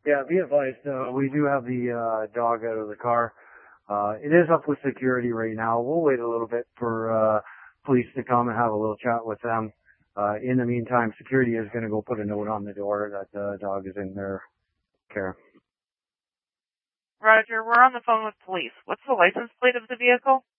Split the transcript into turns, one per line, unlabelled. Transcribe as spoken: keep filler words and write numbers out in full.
Yeah, be advised, uh, we do have the uh, dog out of the car. Uh, it is up with security right now. We'll wait a little bit for uh, police to come and have a little chat with them. Uh, in the meantime, security is going to go put a note on the door that the dog is in their care.
Roger, we're on the phone with police. What's the license plate of the vehicle?